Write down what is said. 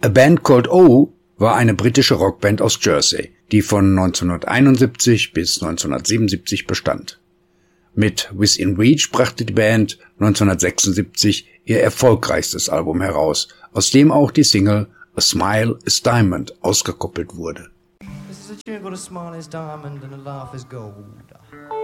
A Band Called O war eine britische Rockband aus Jersey, die von 1971 bis 1977 bestand. Mit Within Reach brachte die Band 1976 ihr erfolgreichstes Album heraus, aus dem auch die Single A Smile is Diamond ausgekoppelt wurde. This is a tune called A Smile is Diamond and a Laugh is Gold.